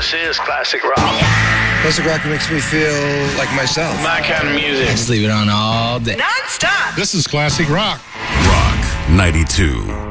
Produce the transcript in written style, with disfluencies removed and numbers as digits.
This is classic rock. Classic rock makes me feel like myself. My kind of music. Just leave it on all day. Non-stop. This is classic rock. Rock 92.